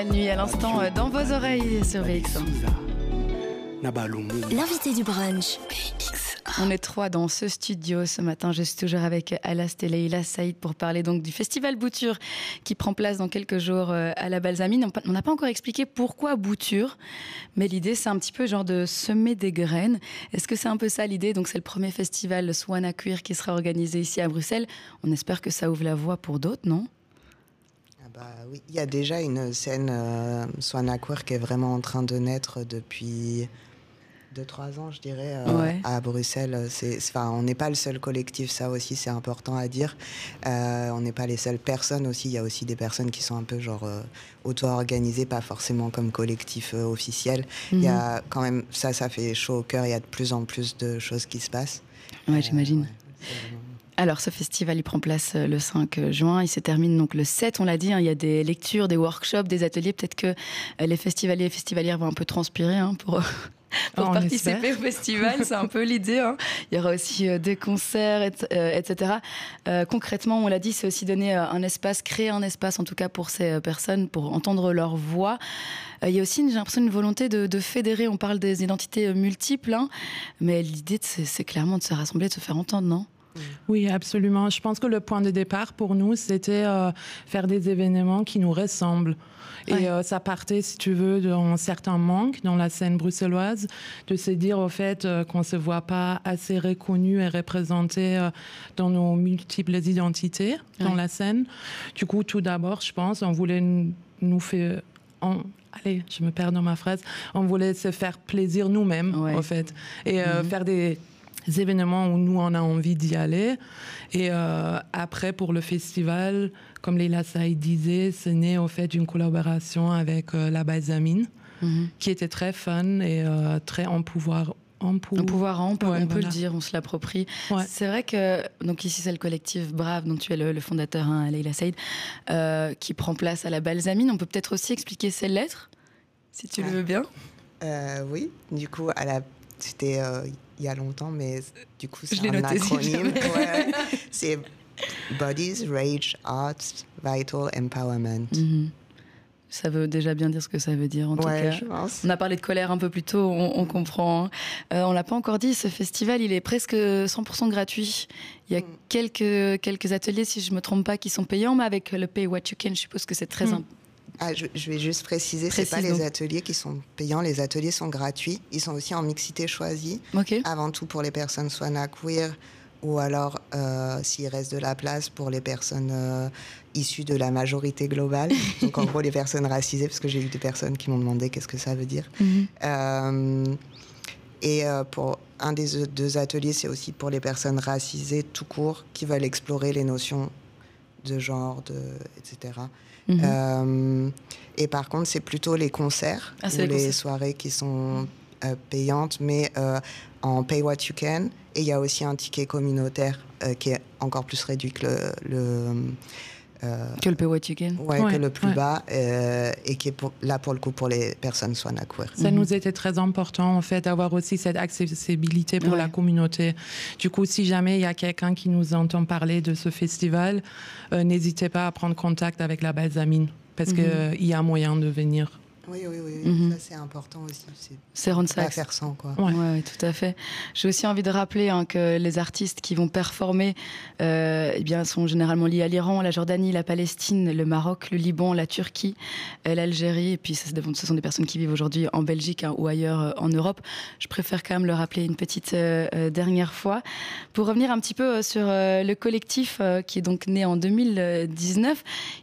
Nuit à l'instant dans vos oreilles sur VX1. L'invité du brunch. On est 3 dans ce studio ce matin. Je suis toujours avec Alast et Leïla Saïd pour parler donc du festival Bouture qui prend place dans quelques jours à la Balsamine. On n'a pas encore expliqué pourquoi Bouture, mais l'idée c'est un petit peu genre de semer des graines. Est-ce que c'est un peu ça l'idée? Donc c'est le premier festival Swana Queer qui sera organisé ici à Bruxelles. On espère que ça ouvre la voie pour d'autres, non? Oui, il y a déjà une scène Swana Queer qui est vraiment en train de naître depuis 2-3 ans, je dirais, à Bruxelles. On n'est pas le seul collectif, ça aussi c'est important à dire. On n'est pas les seules personnes aussi. Il y a aussi des personnes qui sont un peu genre auto-organisées, pas forcément comme collectif officiel. Il y a quand même, ça fait chaud au cœur. Il y a de plus en plus de choses qui se passent. Ouais, j'imagine. Vraiment... Alors, ce festival, il prend place le 5 juin. Il se termine donc le 7, on l'a dit. Il y a des lectures, des workshops, des ateliers. Peut-être que les festivaliers et festivalières vont un peu transpirer pour participer au festival. C'est un peu l'idée. Il y aura aussi des concerts, etc. Concrètement, on l'a dit, c'est aussi donner un espace, créer un espace, en tout cas pour ces personnes, pour entendre leur voix. Il y a aussi, j'ai l'impression, une volonté de fédérer. On parle des identités multiples, mais l'idée, c'est clairement de se rassembler, de se faire entendre, non ? Oui, absolument. Je pense que le point de départ pour nous, c'était faire des événements qui nous ressemblent. Et ça partait, si tu veux, d'un certain manque dans la scène bruxelloise, de se dire au fait qu'on ne se voit pas assez reconnu et représenté dans nos multiples identités dans la scène. Du coup, tout d'abord, je pense, on voulait nous faire... Allez, je me perds dans ma phrase. On voulait se faire plaisir nous-mêmes, au fait. Et faire des événements où nous, on a envie d'y aller. Et après, pour le festival, comme Leïla Saïd disait, c'est né au fait d'une collaboration avec la Balsamine, qui était très fun et très on peut le dire, on se l'approprie. Ouais. C'est vrai que, donc ici c'est le collectif Brave, dont tu es le fondateur, Leïla Saïd, qui prend place à la Balsamine. On peut peut-être aussi expliquer ces lettres, si tu le veux bien. Oui, du coup, c'était il y a longtemps, mais du coup, c'est un acronyme. C'est Bodies, Rage, Arts, Vital Empowerment. Ça veut déjà bien dire ce que ça veut dire, en tout cas. Je pense. On a parlé de colère un peu plus tôt, on comprend. On l'a pas encore dit, ce festival, il est presque 100% gratuit. Il y a quelques ateliers, si je me trompe pas, qui sont payants, mais avec le Pay What You Can, je suppose que c'est très important. Je vais juste préciser, c'est pas les ateliers qui sont payants, les ateliers sont gratuits. Ils sont aussi en mixité choisie, avant tout pour les personnes Swana Queer, ou alors, s'il reste de la place, pour les personnes issues de la majorité globale. Donc en gros, les personnes racisées, parce que j'ai eu des personnes qui m'ont demandé qu'est-ce que ça veut dire. Et pour un des 2 ateliers, c'est aussi pour les personnes racisées tout court, qui veulent explorer les notions de genre, etc. Et par contre, c'est plutôt les concerts ou les soirées qui sont payantes, mais en Pay What You Can. Et il y a aussi un ticket communautaire qui est encore plus réduit que que le Pay What You Can. Que le plus bas, et qui est là pour le coup pour les personnes Swana Queer. Ça nous était très important en fait d'avoir aussi cette accessibilité pour la communauté. Du coup, si jamais il y a quelqu'un qui nous entend parler de ce festival, n'hésitez pas à prendre contact avec la Balsamine parce que il y a moyen de venir. Oui. Ça, c'est important aussi. C'est rendre ça pas faire sans, quoi. Ouais, tout à fait. J'ai aussi envie de rappeler que les artistes qui vont performer sont généralement liés à l'Iran, la Jordanie, la Palestine, le Maroc, le Liban, la Turquie, l'Algérie. Et puis, ce sont des personnes qui vivent aujourd'hui en Belgique ou ailleurs en Europe. Je préfère quand même le rappeler une petite dernière fois. Pour revenir un petit peu sur le collectif qui est donc né en 2019,